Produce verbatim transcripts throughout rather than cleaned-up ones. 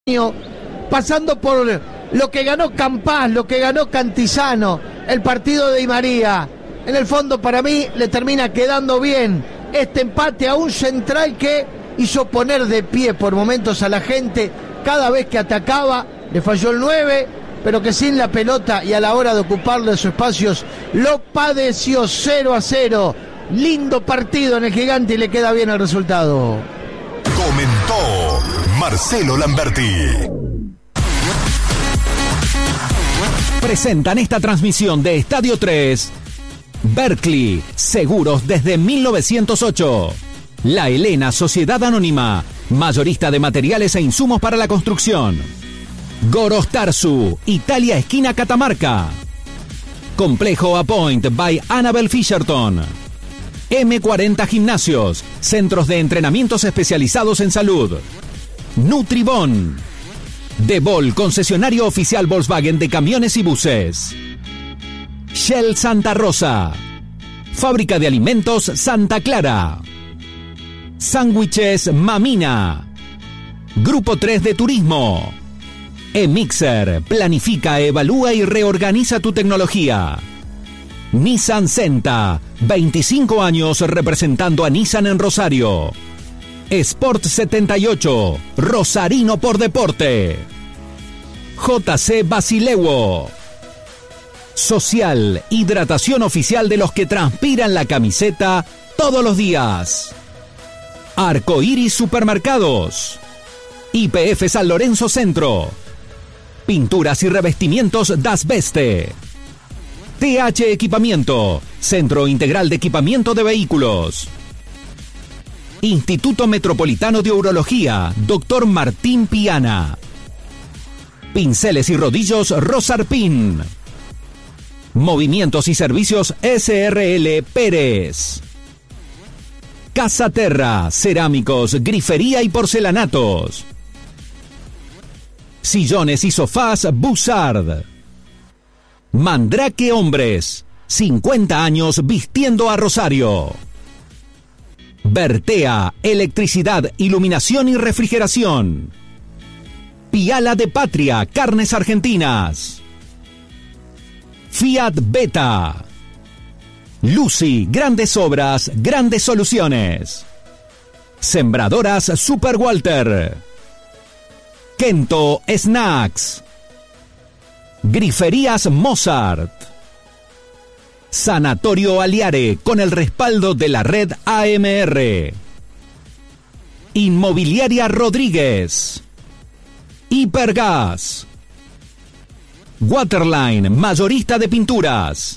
pasando por lo que ganó Campás, lo que ganó Cantizano, el partido de Di María. En el fondo, para mí, le termina quedando bien este empate a un Central que hizo poner de pie por momentos a la gente cada vez que atacaba. Le falló el nueve, pero que sin la pelota y a la hora de ocuparle sus espacios lo padeció. Cero a cero. Lindo partido en el Gigante y le queda bien el resultado. Comentó Marcelo Lamberti. Presentan esta transmisión de Estadio tres. Berkeley, seguros desde mil novecientos ocho. La Helena, Sociedad Anónima, mayorista de materiales e insumos para la construcción. Goros Tarsu, Italia, esquina Catamarca. Complejo Apoint by Annabel Fisherton. eme cuarenta Gimnasios, centros de entrenamientos especializados en salud. Nutribón. Debol, concesionario oficial Volkswagen de camiones y buses. Shell Santa Rosa. Fábrica de alimentos Santa Clara. Sándwiches Mamina. Grupo tres de Turismo. eMixer, planifica, evalúa y reorganiza tu tecnología. Nissan Senta, veinticinco años representando a Nissan en Rosario. Sport setenta y ocho, Rosarino por deporte. J C Basilewo. Social, hidratación oficial de los que transpiran la camiseta todos los días. Arcoiris Supermercados. Y P F San Lorenzo Centro. Pinturas y revestimientos Das Beste. T H Equipamiento, Centro Integral de Equipamiento de Vehículos. Instituto Metropolitano de Urología, doctor Martín Piana. Pinceles y rodillos Rosarpin. Movimientos y servicios S R L Pérez. Casa Terra, cerámicos, grifería y porcelanatos. Sillones y sofás Bussard. Mandrake Hombres, cincuenta años vistiendo a Rosario. Bertea, electricidad, iluminación y refrigeración. Piala de Patria, carnes argentinas. Fiat Beta. Lucy, grandes obras, grandes soluciones. Sembradoras Super Walter. Kento Snacks. Griferías Mozart. Sanatorio Aliare, con el respaldo de la red A M R. Inmobiliaria Rodríguez. Hipergas. Waterline, mayorista de pinturas.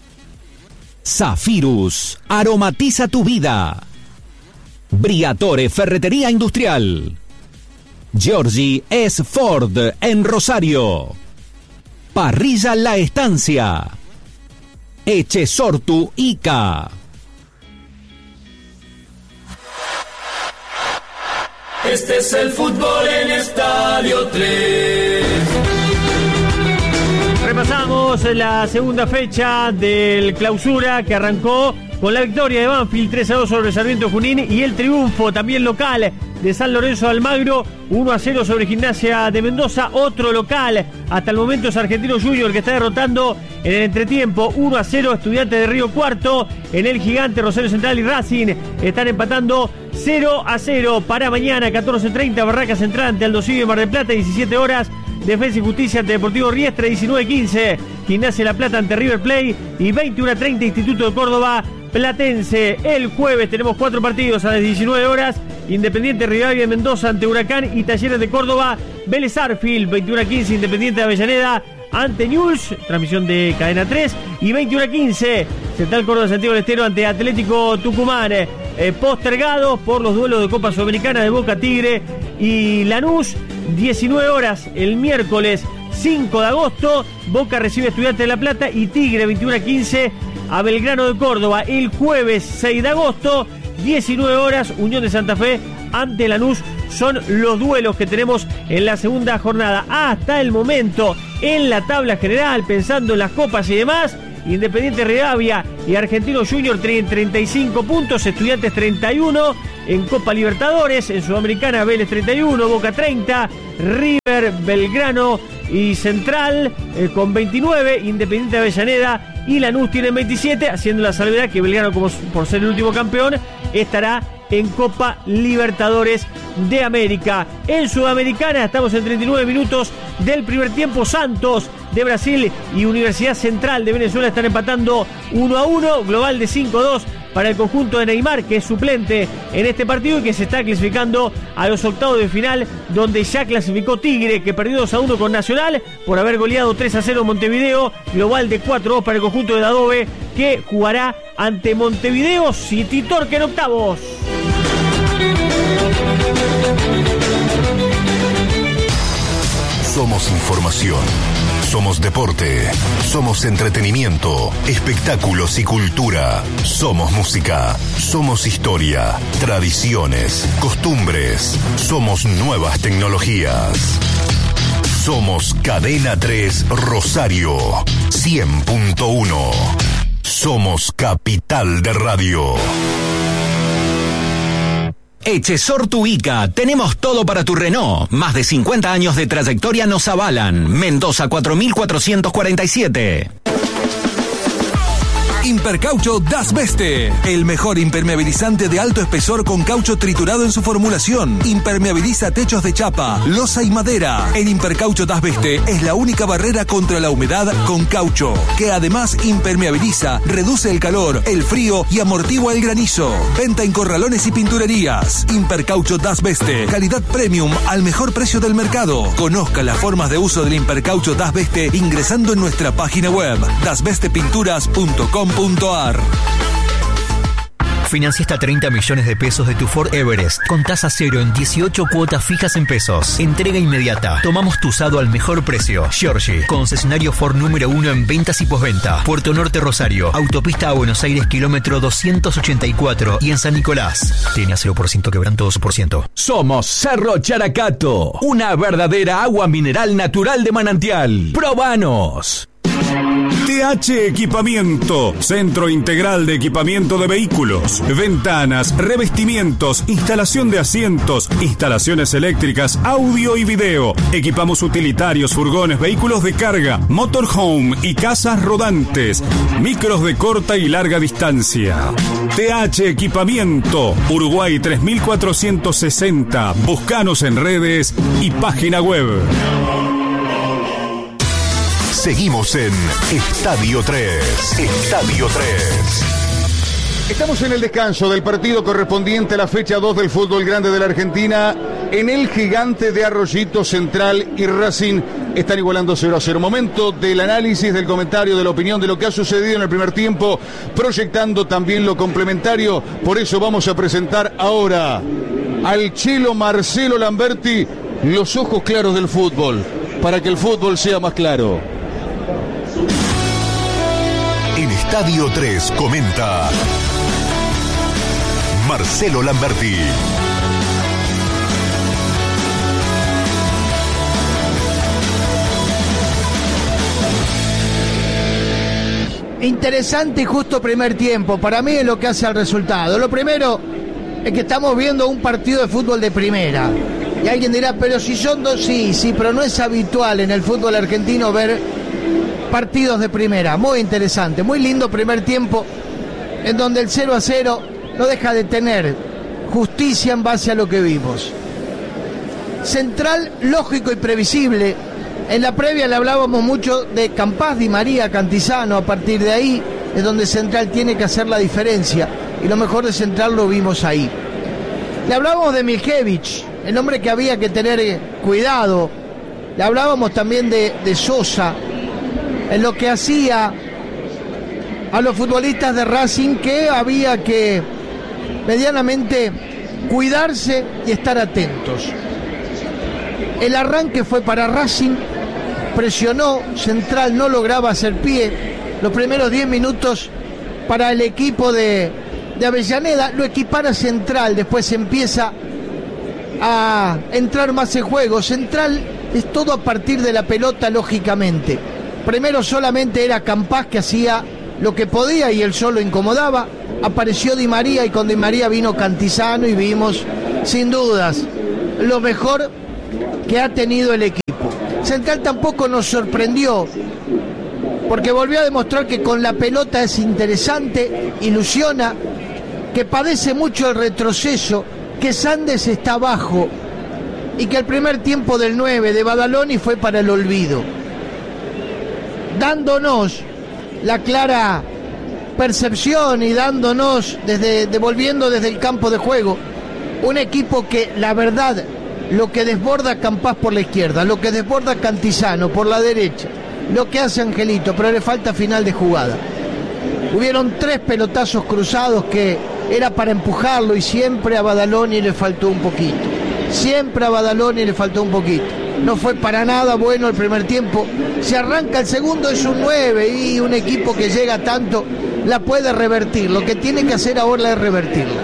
Zafirus, aromatiza tu vida. Briatore, ferretería industrial. Giorgi es Ford en Rosario. Parrilla La Estancia. Echesortu Ica. Este es el fútbol en Estadio tres. Repasamos la segunda fecha del Clausura, que arrancó con la victoria de Banfield tres a dos sobre Sarmiento Junín y el triunfo también local de San Lorenzo de Almagro uno a cero sobre Gimnasia de Mendoza. Otro local hasta el momento es Argentino Junior, que está derrotando en el entretiempo uno a cero Estudiantes de Río Cuarto. En el Gigante, Rosario Central y Racing están empatando cero a cero. Para mañana catorce treinta Barraca Central ante Aldo Civi de Mar del Plata, diecisiete horas Defensa y Justicia ante Deportivo Riestre, diecinueve quince Gimnasia La Plata ante River Plate y veintiuno treinta Instituto de Córdoba Platense. El jueves tenemos cuatro partidos a las diecinueve horas. Independiente Rivadavia de Mendoza ante Huracán y Talleres de Córdoba Vélez Arfield. veintiuno quince Independiente de Avellaneda ante Newell's, transmisión de Cadena tres. Y veintiuno quince Central Córdoba Santiago del Estero ante Atlético Tucumán. Eh, postergados por los duelos de Copa Sudamericana de Boca Tigre y Lanús. diecinueve horas el miércoles cinco de agosto. Boca recibe Estudiantes de La Plata y Tigre veintiuno quince a Belgrano de Córdoba. El jueves seis de agosto, diecinueve horas, Unión de Santa Fe ante Lanús. Son los duelos que tenemos en la segunda jornada. Hasta el momento, en la tabla general, pensando en las copas y demás, Independiente Rivadavia y Argentino Junior tienen treinta y cinco puntos, Estudiantes treinta y uno, en Copa Libertadores. En Sudamericana, Vélez treinta y uno, Boca treinta, River, Belgrano y Central eh, con veintinueve, Independiente de Avellaneda y Lanús tienen veintisiete, haciendo la salvedad que Belgrano, como por ser el último campeón, estará en Copa Libertadores de América. En Sudamericana estamos en treinta y nueve minutos del primer tiempo. Santos de Brasil y Universidad Central de Venezuela están empatando uno a uno, global de cinco a dos para el conjunto de Neymar, que es suplente en este partido y que se está clasificando a los octavos de final, donde ya clasificó Tigre, que perdió dos a uno con Nacional por haber goleado tres a cero Montevideo, global de cuatro a dos para el conjunto de Dadobe, que jugará ante Montevideo City Torque en octavos. Somos información, somos deporte, somos entretenimiento, espectáculos y cultura. Somos música, somos historia, tradiciones, costumbres, somos nuevas tecnologías. Somos Cadena tres Rosario, cien punto uno. Somos capital de radio. Echesor Tuica, tenemos todo para tu Renault. Más de cincuenta años de trayectoria nos avalan. Mendoza cuatro mil cuatrocientos cuarenta y siete. Impercaucho Das Beste, el mejor impermeabilizante de alto espesor con caucho triturado en su formulación. Impermeabiliza techos de chapa, losa y madera. El Impercaucho Das Beste es la única barrera contra la humedad con caucho, que además impermeabiliza, reduce el calor, el frío y amortigua el granizo. Venta en corralones y pinturerías. Impercaucho Das Beste, calidad premium al mejor precio del mercado. Conozca las formas de uso del Impercaucho Das Beste ingresando en nuestra página web das beste pinturas punto com punto a r. Financia hasta treinta millones de pesos de tu Ford Everest con tasa cero en dieciocho cuotas fijas en pesos. Entrega inmediata. Tomamos tu usado al mejor precio. Giorgi, concesionario Ford número uno en ventas y posventa. Puerto Norte Rosario, autopista a Buenos Aires, kilómetro doscientos ochenta y cuatro y en San Nicolás. Tiene a cero por ciento quebranto dos por ciento. Somos Cerro Characato, una verdadera agua mineral natural de manantial. ¡Probanos! T H Equipamiento, Centro Integral de Equipamiento de Vehículos, ventanas, revestimientos, instalación de asientos, instalaciones eléctricas, audio y video. Equipamos utilitarios, furgones, vehículos de carga, motorhome y casas rodantes, micros de corta y larga distancia. T H Equipamiento, Uruguay tres mil cuatrocientos sesenta. Búscanos en redes y página web. Seguimos en Estadio tres. Estadio tres. Estamos en el descanso del partido correspondiente a la fecha dos del fútbol grande de la Argentina. En el Gigante de Arroyito, Central y Racing están igualando cero a cero. Momento del análisis, del comentario, de la opinión de lo que ha sucedido en el primer tiempo, proyectando también lo complementario. Por eso vamos a presentar ahora al chelo Marcelo Lamberti, los ojos claros del fútbol, para que el fútbol sea más claro. En Estadio tres comenta Marcelo Lamberti. Interesante y justo primer tiempo. Para mí es lo que hace al resultado. Lo primero es que estamos viendo un partido de fútbol de primera. Y alguien dirá, pero si son dos, sí, sí, pero no es habitual en el fútbol argentino ver partidos de primera. Muy interesante, muy lindo primer tiempo, en donde el cero a cero no deja de tener justicia en base a lo que vimos. Central, lógico y previsible. En la previa le hablábamos mucho de Campás, Di María, Cantizano. A partir de ahí es donde Central tiene que hacer la diferencia, y lo mejor de Central lo vimos ahí. Le hablábamos de Miljevich, el hombre que había que tener cuidado. Le hablábamos también de, de Sosa, en lo que hacía a los futbolistas de Racing, que había que medianamente cuidarse y estar atentos. El arranque fue para Racing, presionó, Central no lograba hacer pie. Los primeros diez minutos para el equipo de, de Avellaneda, lo equipara Central, después empieza a entrar más en juego. Central es todo a partir de la pelota, lógicamente. Primero solamente era Campás que hacía lo que podía y él solo incomodaba. Apareció Di María y con Di María vino Cantizano y vimos, sin dudas, lo mejor que ha tenido el equipo. Central tampoco nos sorprendió, porque volvió a demostrar que con la pelota es interesante, ilusiona, que padece mucho el retroceso, que Sandes está abajo y que el primer tiempo del nueve de Badaloni fue para el olvido, dándonos la clara percepción y dándonos, desde, devolviendo desde el campo de juego, un equipo que la verdad, lo que desborda Campás por la izquierda, lo que desborda Cantizano por la derecha, lo que hace Angelito, pero le falta final de jugada. Hubieron tres pelotazos cruzados que era para empujarlo y siempre a Badaloni le faltó un poquito. Siempre a Badaloni le faltó un poquito. No fue para nada bueno el primer tiempo. Se arranca el segundo, es un nueve y un equipo que llega tanto la puede revertir. Lo que tiene que hacer ahora es revertirla.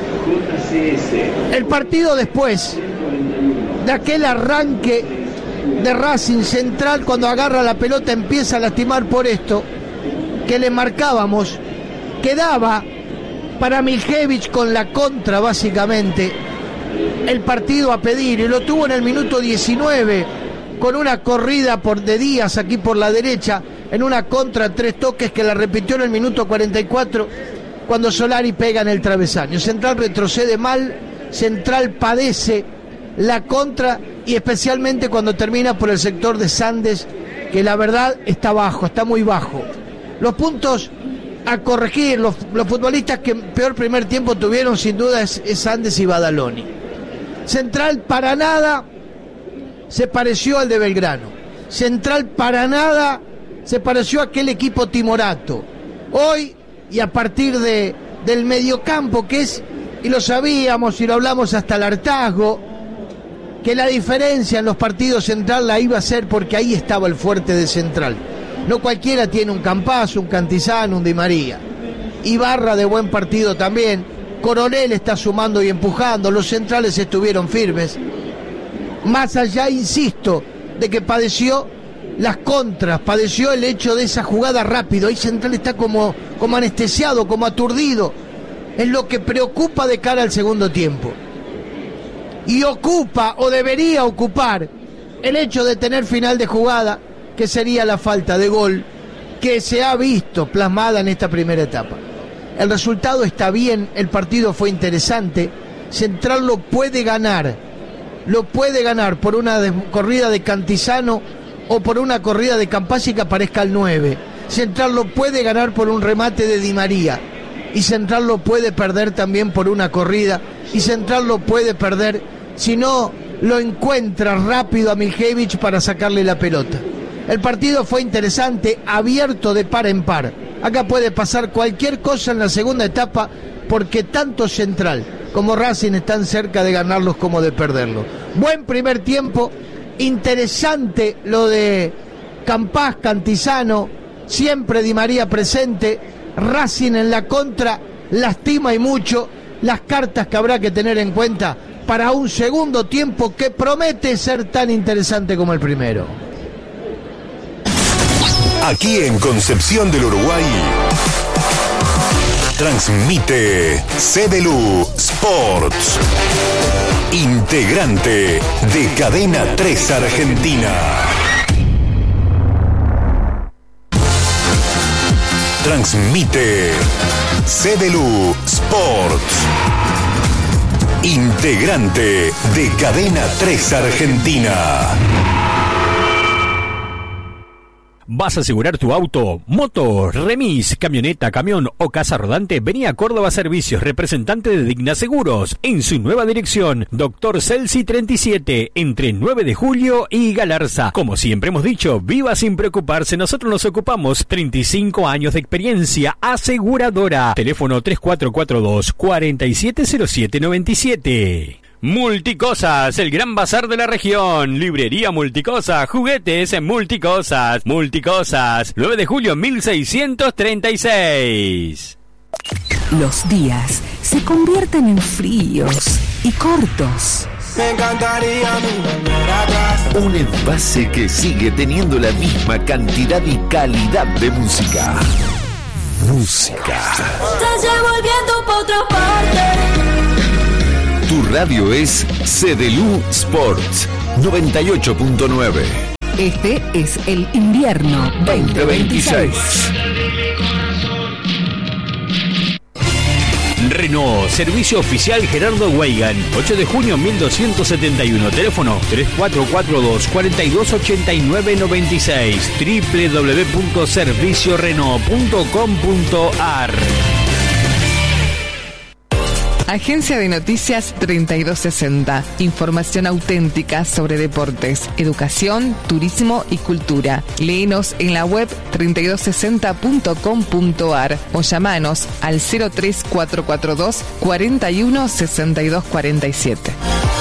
El partido después de aquel arranque de Racing, Central cuando agarra la pelota empieza a lastimar por esto que le marcábamos, quedaba para Miljevich con la contra básicamente el partido a pedir, y lo tuvo en el minuto diecinueve con una corrida por de Díaz aquí por la derecha en una contra tres toques que la repitió en el minuto cuarenta y cuatro cuando Solari pega en el travesaño. Central retrocede mal, Central padece la contra y especialmente cuando termina por el sector de Sandes, que la verdad está bajo, está muy bajo. Los puntos a corregir, los, los futbolistas que peor primer tiempo tuvieron sin duda es, es Sandes y Badaloni. Central para nada se pareció al de Belgrano. Central para nada se pareció a aquel equipo timorato. Hoy y a partir de, del mediocampo que es, y lo sabíamos y lo hablamos hasta el hartazgo, que la diferencia en los partidos Central la iba a ser porque ahí estaba el fuerte de Central. No cualquiera tiene un Campaz, un Cantizano, un Di María. Ibarra de buen partido también. Coronel está sumando y empujando. Los centrales estuvieron firmes. Más allá, insisto, de que padeció las contras, padeció el hecho de esa jugada rápido. Ahí Central está como, como anestesiado, como aturdido. Es lo que preocupa de cara al segundo tiempo. Y ocupa, o debería ocupar, el hecho de tener final de jugada, que sería la falta de gol que se ha visto plasmada en esta primera etapa. El resultado está bien, el partido fue interesante, Central lo puede ganar, lo puede ganar por una de, corrida de Cantizano o por una corrida de Campazzi que aparezca el nueve. Central lo puede ganar por un remate de Di María y Central lo puede perder también por una corrida y Central lo puede perder si no lo encuentra rápido a Miljevich para sacarle la pelota. El partido fue interesante, abierto de par en par. Acá puede pasar cualquier cosa en la segunda etapa porque tanto Central como Racing están cerca de ganarlos como de perderlos. Buen primer tiempo, interesante lo de Campás, Cantizano, siempre Di María presente, Racing en la contra, lastima y mucho, las cartas que habrá que tener en cuenta para un segundo tiempo que promete ser tan interesante como el primero. Aquí en Concepción del Uruguay transmite C B L U Sports, integrante de Cadena tres Argentina. Transmite C B L U Sports, integrante de Cadena tres Argentina. ¿Vas a asegurar tu auto, moto, remis, camioneta, camión o casa rodante? Vení a Córdoba Servicios, representante de Digna Seguros, en su nueva dirección, Doctor Celsi treinta y siete, entre nueve de julio y Galarza. Como siempre hemos dicho, viva sin preocuparse, nosotros nos ocupamos. treinta y cinco años de experiencia aseguradora. Teléfono tres cuatro cuatro dos, cuatro siete cero siete nueve siete. Multicosas, el gran bazar de la región. Librería Multicosas, juguetes en Multicosas. Multicosas, nueve de julio mil seiscientos treinta y seis. Los días se convierten en fríos y cortos. Me encantaría volver atrás. Un envase que sigue teniendo la misma cantidad y calidad de música. música. Estás volviendo pa' otra parte. Tu radio es Cedelú Sports noventa y ocho punto nueve. Este es el invierno veinte veintiséis. Renault, servicio oficial Gerardo Weigan, ocho de junio mil doscientos setenta y uno, teléfono tres cuatro cuatro dos, cuatro dos ocho nueve nueve seis, doble u doble u doble u punto servicio renault punto com punto a r. Agencia de Noticias treinta y dos sesenta. Información auténtica sobre deportes, educación, turismo y cultura. Léenos en la web treinta y dos sesenta punto com punto a r o llamanos al cero tres cuatro cuatro dos, cuatro uno, seis dos cuatro siete.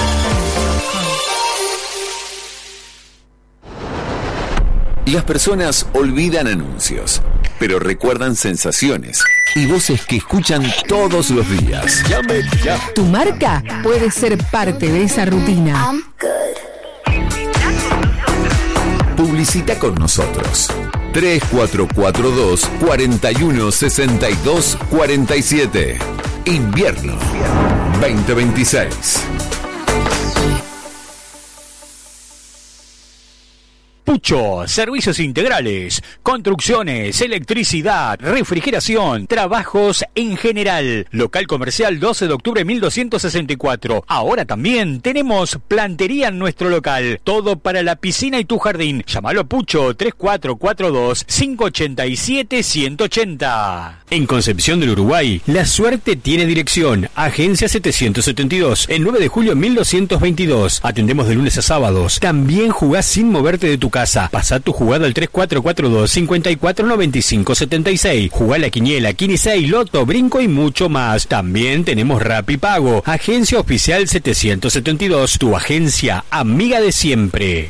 Las personas olvidan anuncios, pero recuerdan sensaciones y voces que escuchan todos los días. Llame ya. Tu marca puede ser parte de esa rutina. Publicita con nosotros. tres cuatro cuatro dos, cuatro uno, seis dos cuatro siete. Invierno veinte veintiséis. Pucho, servicios integrales, construcciones, electricidad, refrigeración, trabajos en general. Local comercial doce de octubre mil doscientos sesenta y cuatro. Ahora también tenemos plantería en nuestro local. Todo para la piscina y tu jardín. Llámalo a Pucho tres cuatro cuatro dos, cinco ocho siete, uno ocho cero. En Concepción del Uruguay, la suerte tiene dirección. Agencia setecientos setenta y dos, el nueve de julio mil doscientos veintidós. Atendemos de lunes a sábados. También jugás sin moverte de tu casa. Pasá tu jugada al tres cuatro cuatro dos, cinco cuatro nueve cinco siete seis. Jugá la quiniela, quince, loto, brinco y mucho más. También tenemos Rapipago. Agencia oficial setecientos setenta y dos, tu agencia amiga de siempre.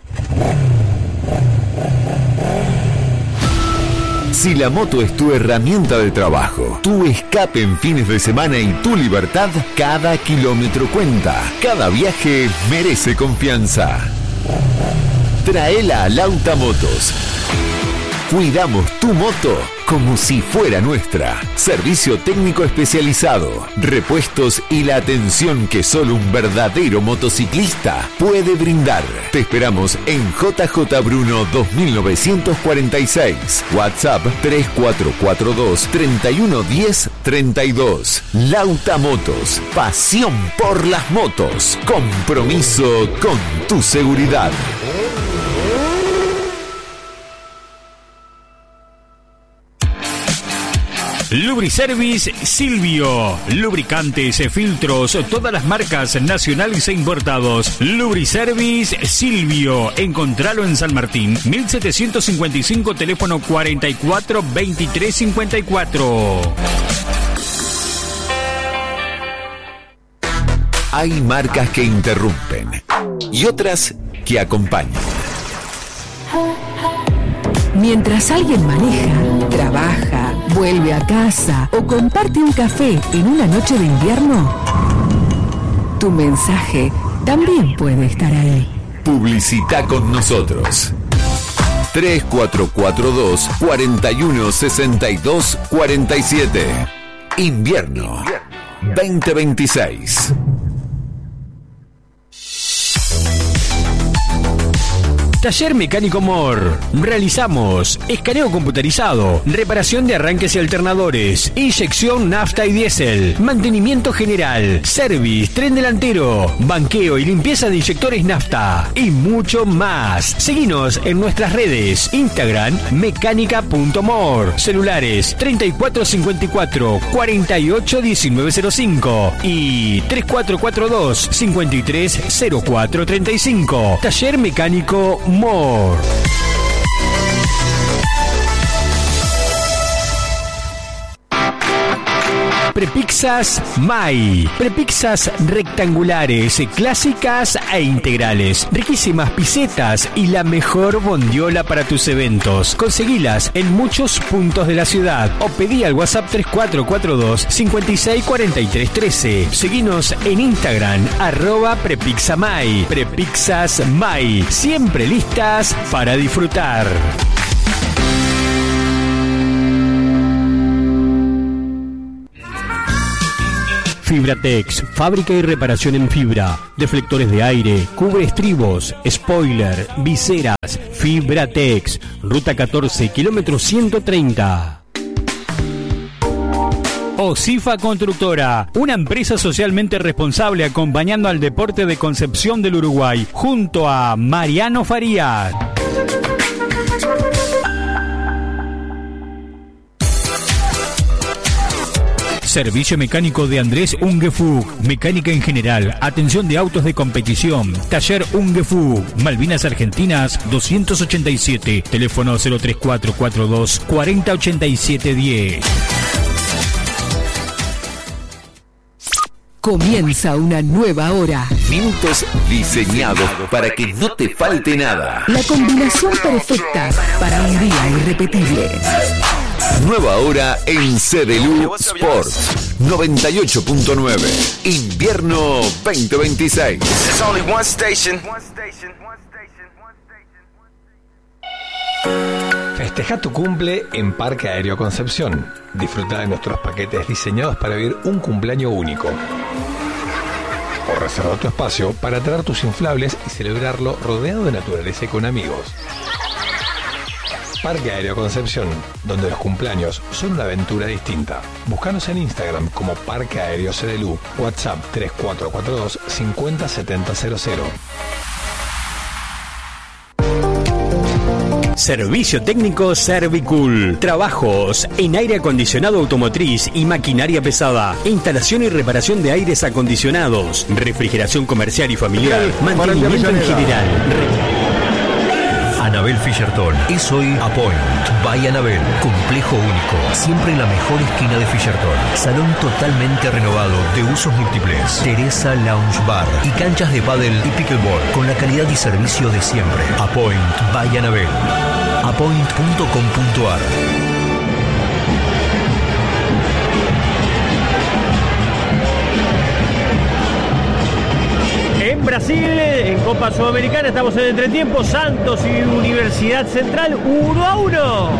Si la moto es tu herramienta de trabajo, tu escape en fines de semana y tu libertad, cada kilómetro cuenta. Cada viaje merece confianza. Traela a Lauta Motos. Cuidamos tu moto como si fuera nuestra. Servicio técnico especializado, repuestos y la atención que solo un verdadero motociclista puede brindar. Te esperamos en J J Bruno dos mil novecientos cuarenta y seis. WhatsApp tres cuatro cuatro dos, tres uno uno cero, tres dos. Lauta Motos. Pasión por las motos. Compromiso con tu seguridad. Lubriservice Silvio. Lubricantes, filtros, todas las marcas nacionales e importados. Lubriservice Silvio. Encontralo en San Martín, mil setecientos cincuenta y cinco, teléfono cuarenta y cuatro, veintitrés cincuenta y cuatro. Hay marcas que interrumpen y otras que acompañan. Mientras alguien maneja, trabaja, vuelve a casa o comparte un café en una noche de invierno, tu mensaje también puede estar ahí. Publicita con nosotros. tres cuatro cuatro dos, cuatro uno, seis dos cuatro siete. Invierno veinte veintiséis. Taller Mecánico Mor. Realizamos escaneo computarizado, reparación de arranques y alternadores, inyección nafta y diésel, mantenimiento general, service, tren delantero, banqueo y limpieza de inyectores nafta y mucho más. Seguinos en nuestras redes, Instagram mecánica punto mor, celulares treinta y cuatro cincuenta y cuatro, cuarenta y ocho diecinueve cero cinco y tres cuatro cuatro dos, cincuenta y tres cero cuatro treinta y cinco. Taller Mecánico More. Prepizzas Mai. Prepizzas rectangulares, clásicas e integrales. Riquísimas pisetas y la mejor bondiola para tus eventos. Conseguilas en muchos puntos de la ciudad o pedí al WhatsApp tres cuatro cuatro dos, cincuenta y seis, cuarenta y tres trece. Seguinos en Instagram, arroba Prepizzamai. Prepizzas Mai. Siempre listas para disfrutar. Fibratex, fábrica y reparación en fibra, deflectores de aire, cubre estribos, spoiler, viseras. Fibratex, ruta catorce, kilómetro ciento treinta. Osifa Constructora, una empresa socialmente responsable acompañando al deporte de Concepción del Uruguay, junto a Mariano Farías. Servicio mecánico de Andrés Ungefug, mecánica en general, atención de autos de competición, taller Ungefug, Malvinas Argentinas doscientos ochenta y siete, teléfono cero tres cuatro cuatro dos cuarenta ochenta y siete diez. Comienza una nueva hora. Minutos diseñados para que no te falte nada. La combinación perfecta para un día irrepetible. Nueva hora en Cedelu Sports noventa y ocho punto nueve. Invierno veinte veintiséis. There's only one station. Festeja tu cumple en Parque Aéreo Concepción. Disfruta de nuestros paquetes diseñados para vivir un cumpleaños único. O reserva tu espacio para traer tus inflables y celebrarlo rodeado de naturaleza y con amigos. Parque Aéreo Concepción, donde los cumpleaños son una aventura distinta. Búscanos en Instagram como Parque Aéreo Cedelu. WhatsApp tres cuatro cuatro dos cincuenta setenta cero cero. Servicio técnico Servicool. Trabajos en aire acondicionado automotriz y maquinaria pesada. Instalación y reparación de aires acondicionados. Refrigeración comercial y familiar. Mantenimiento en general. Anabel Fisherton es hoy Apoint by Anabel. Complejo único, siempre en la mejor esquina de Fisherton. Salón totalmente renovado de usos múltiples. Teresa Lounge Bar y canchas de pádel y pickleball con la calidad y servicio de siempre. Apoint by Anabel. apoint punto com punto ar. En Brasil, en Copa Sudamericana, estamos en el entretiempo. Santos y Universidad Central, uno a uno.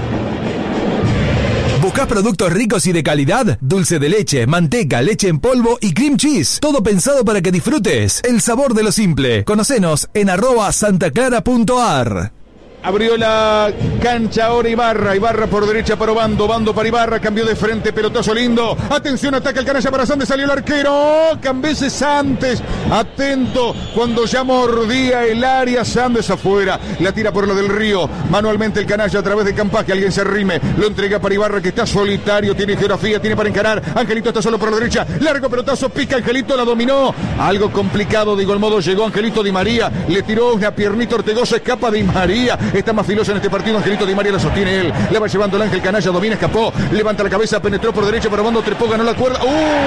¿Buscás productos ricos y de calidad? Dulce de leche, manteca, leche en polvo y cream cheese. Todo pensado para que disfrutes el sabor de lo simple. Conocenos en arroba santaclara punto ar. Abrió la cancha ahora Ibarra. Ibarra por derecha para Obando. Obando para Ibarra. Cambió de frente. Pelotazo lindo. Atención, ataca el canalla para Sandes. Salió el arquero. Cambeses antes. Atento. Cuando ya mordía el área. Sandes afuera. La tira por lo del Río. Manualmente el canalla a través de Campas. Que alguien se arrime. Lo entrega para Ibarra, que está solitario. Tiene geografía. Tiene para encarar. Angelito está solo por la derecha. Largo pelotazo. Pica Angelito. La dominó. Algo complicado de igual modo. Llegó Angelito Di María. Le tiró una piernita Ortegoza. Escapa Di María. Está más filoso en este partido. Angelito Di María la sostiene él. La va llevando el Ángel Canalla. Domina, escapó. Levanta la cabeza. Penetró por derecha. Para Obando. Trepó. Ganó la cuerda.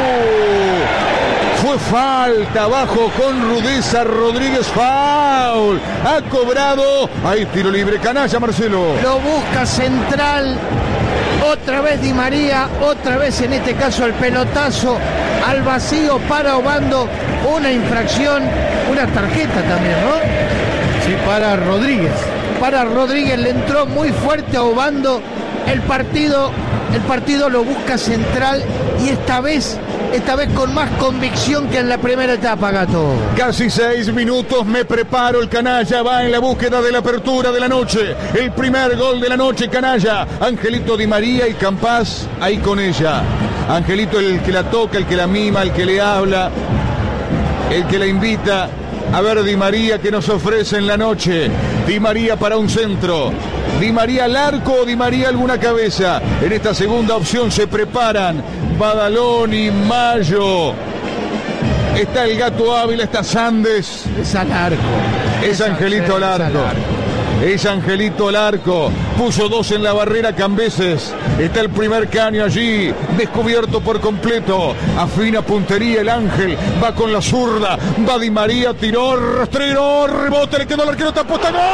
¡Uh! Fue falta. Abajo con rudeza. Rodríguez. Foul. Ha cobrado. Ahí tiro libre. Canalla, Marcelo. Lo busca Central. Otra vez Di María. Otra vez en este caso el pelotazo al vacío para Obando. Una infracción. Una tarjeta también, ¿no? Sí, para Rodríguez. Para Rodríguez, le entró muy fuerte a Obando. El partido, el partido lo busca Central y esta vez, esta vez con más convicción que en la primera etapa, Gato. Casi seis minutos, me preparo. El canalla va en la búsqueda de la apertura de la noche. El primer gol de la noche, canalla. Angelito Di María y Campas ahí con ella. Angelito el que la toca, el que la mima, el que le habla, el que la invita. A ver Di María que nos ofrece en la noche. Di María para un centro. Di María al arco o Di María alguna cabeza. En esta segunda opción se preparan Badalón y Mayo. Está el Gato Ávila, está Sandes. Es al arco. Es, es Angelito al arco. Es Angelito al arco. Puso dos en la barrera Cambeses. Está el primer caño allí. Descubierto por completo. Afina puntería el Ángel. Va con la zurda. Va Di María. Tiró. Rastrero. Rebote. Le quedó el arquero. Está puesta. ¡Gol!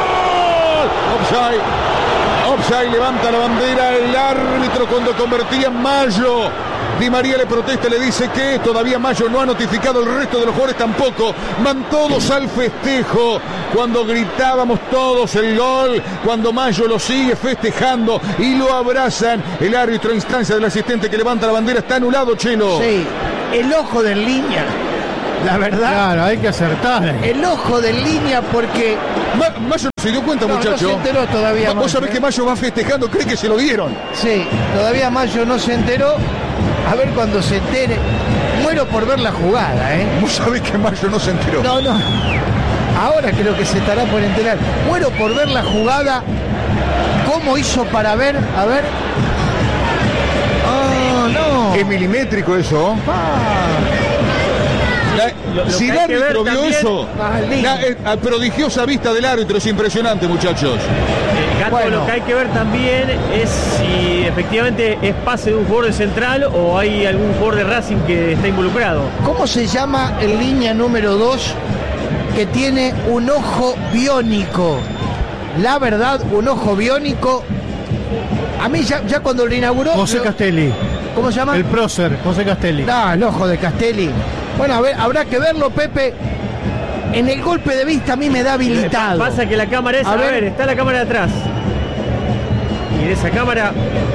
Offside. Offside. Levanta la bandera el árbitro cuando convertía en Mayo. Di María le protesta, le dice que todavía Mayo no ha notificado, el resto de los jugadores tampoco. Van todos al festejo. Cuando gritábamos todos el gol, cuando Mayo lo sigue festejando y lo abrazan. El árbitro a instancia del asistente que levanta la bandera está anulado, Chelo. Sí, el ojo del línea. La verdad. Claro, hay que acertar. El ojo del línea porque... Ma- Mayo no se dio cuenta, no, muchacho. No se enteró todavía. Ma- Vos Mayo, sabés ¿eh? que Mayo va festejando, cree que se lo dieron. Sí, todavía Mayo no se enteró. A ver cuando se entere. Muero por ver la jugada, ¿eh? Vos sabés que Mayo no se enteró. No, no. Ahora creo que se estará por enterar. Muero por ver la jugada. ¿Cómo hizo para ver? A ver. Oh, no. Es milimétrico eso. La, Lo- lo si que el hay que ver árbitro vio también- eso, Ah, lindo. la eh, ah, prodigiosa vista del árbitro es impresionante, muchachos. Eh, Gato, Bueno. lo que hay que ver también es si efectivamente es pase de un jugador de Central o hay algún jugador de Racing que está involucrado. ¿Cómo se llama el línea número dos que tiene un ojo biónico? La verdad, un ojo biónico. A mí ya, ya cuando lo inauguró... José lo- Castelli. ¿Cómo se llama? El prócer, José Castelli. Ah, el ojo de Castelli. Bueno, a ver, habrá que verlo, Pepe. En el golpe de vista a mí me da habilitado. Pasa que la cámara es, A a, ver. ver, está la cámara de atrás. Y de esa cámara,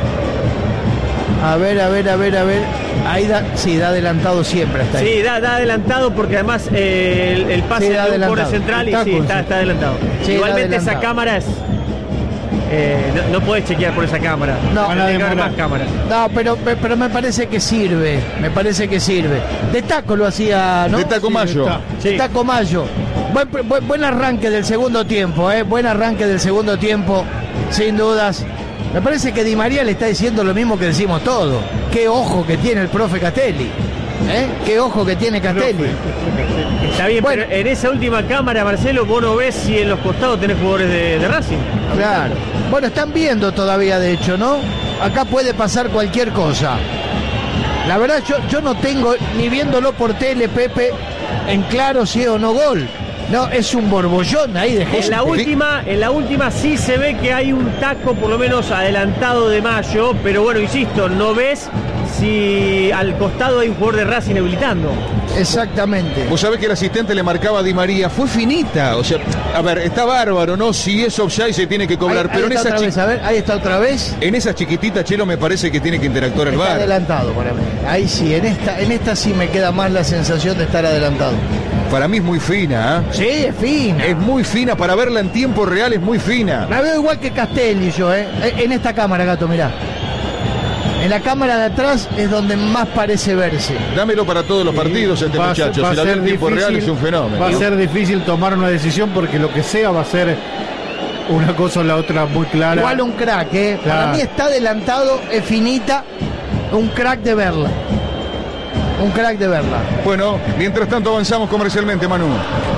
A ver, a ver, a ver, a ver. Ahí da, sí, da adelantado siempre hasta ahí. sí, da, da adelantado porque además eh, el, el pase Sí, de da un jugador adelantado. de Central y Está sí, con- está, está adelantado. Sí, Igualmente da esa adelantado. cámara es... eh, no, no podés chequear por esa cámara. No. Van a tiene que haber más cámaras. No, pero, pero me parece que sirve. Me parece que sirve. De taco lo hacía, ¿no? De taco Sí, Mayo. de ta- Sí. de taco Mayo. Buen, buen, buen arranque del segundo tiempo, ¿eh? Buen arranque del segundo tiempo, sin dudas. Me parece que Di María le está diciendo lo mismo que decimos todos. Qué ojo que tiene el profe Castelli. ¿Eh? Qué ojo que tiene Castelli. Está bien, Bueno. pero en esa última cámara, Marcelo, vos no ves si en los costados tenés jugadores de, de Racing. Claro. Bueno, están viendo todavía, de hecho, ¿no? Acá puede pasar cualquier cosa. La verdad, yo, yo no tengo, ni viéndolo por tele, Pepe, en claro si es o no gol. No, es un borbollón ahí de En gente. la última, en la última sí se ve que hay un taco por lo menos adelantado de Mayo, pero bueno, insisto, no ves si al costado hay un jugador de Racing habilitando. Exactamente. Vos sabés que el asistente le marcaba a Di María, fue finita. O sea, a ver, está bárbaro, ¿no? Si es offside se tiene que cobrar, Ahí- pero ahí en está esa otra vez, a ver, ahí está otra vez. En esa chiquitita, Chelo, me parece que tiene que interactuar el Está V A R. adelantado para mí. Ahí sí, en esta, en esta sí me queda más la sensación de estar adelantado. Para mí es muy fina, ¿eh? Sí, es fina. Es muy fina, para verla en tiempo real es muy fina. La veo igual que Castelli yo, ¿eh? En esta cámara, Gato, mirá. En la cámara de atrás es donde más parece verse. Dámelo para todos los partidos este Va a ser- muchacho. va a Si la ve ser en tiempo difícil- real es un fenómeno. Va a ser difícil tomar una decisión porque lo que sea va a ser una cosa o la otra muy clara. Igual un crack, ¿eh? Para Claro. mí está adelantado, es finita, un crack de verla. Un crack de verla. Bueno, mientras tanto avanzamos comercialmente, Manu.